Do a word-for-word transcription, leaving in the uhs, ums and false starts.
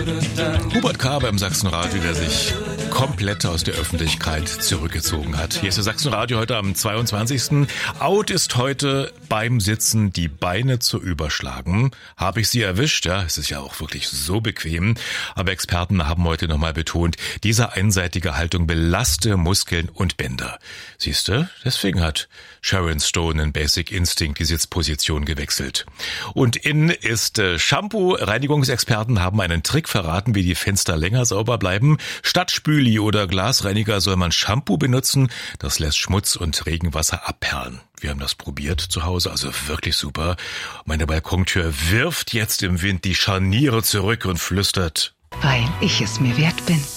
Hubert K. beim Sachsenradio, der sich komplett aus der Öffentlichkeit zurückgezogen hat. Hier ist der Sachsenradio heute am zweiundzwanzigsten Out ist heute beim Sitzen die Beine zu überschlagen. Habe ich Sie erwischt? Ja, es ist ja auch wirklich so bequem. Aber Experten haben heute nochmal betont, diese einseitige Haltung belaste Muskeln und Bänder. Siehste, deswegen hat Sharon Stone in Basic Instinct die Sitzposition gewechselt. Und in ist äh, Shampoo. Reinigungsexperten haben einen Trick verraten, wie die Fenster länger sauber bleiben. Statt Spüli oder Glasreiniger soll man Shampoo benutzen. Das lässt Schmutz und Regenwasser abperlen. Wir haben das probiert zu Hause, also wirklich super. Meine Balkontür wirft jetzt im Wind die Scharniere zurück und flüstert: Weil ich es mir wert bin.